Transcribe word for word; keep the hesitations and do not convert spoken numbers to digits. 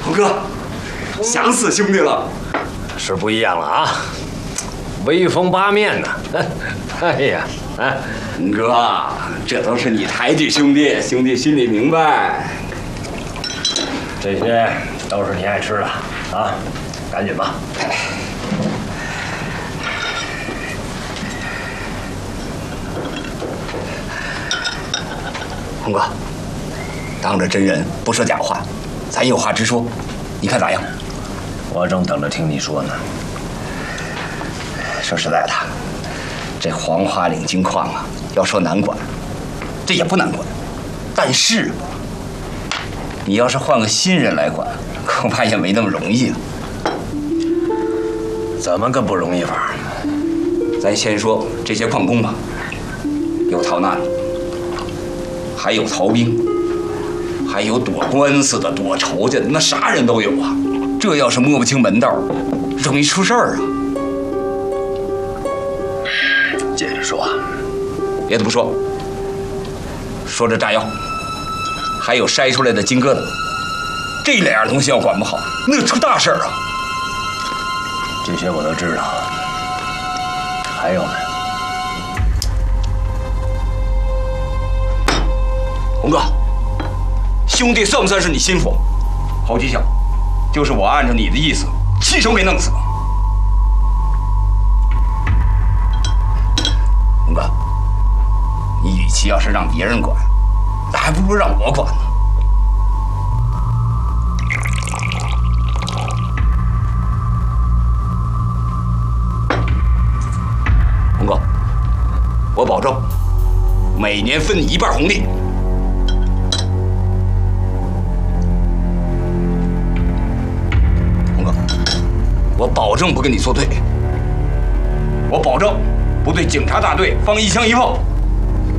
红哥，想死兄弟了， 是不一样了啊，威风八面呢。哎呀，啊， 红哥，这都是你抬举兄弟，兄弟心里明白。 这些都是你爱吃的啊，赶紧吧。 红哥，当着真人不说假话，咱有话直说，你看咋样？ 我正等着听你说呢。 说实在的，这黄花岭金矿啊，要说难管，这也不难管，但是你要是换个新人来管，恐怕也没那么容易啊。 怎么个不容易法？ 咱先说这些矿工吧，有逃难的，还有逃兵，还有躲官司的、躲仇家的，那啥人都有啊。这要是摸不清门道，容易出事儿啊。 接着说， 别的不说，说这炸药，还有筛出来的金疙瘩，这两样东西要管不好，那出大事儿啊。 这些我都知道。还有呢？ 红哥，兄弟算不算是你心腹？好技巧，就是我按照你的意思，亲手给弄死。红哥，你与其要是让别人管，那还不如让我管呢。红哥，我保证每年分你一半红利。红哥，我保证不跟你作对，我保证不对警察大队放一枪一炮。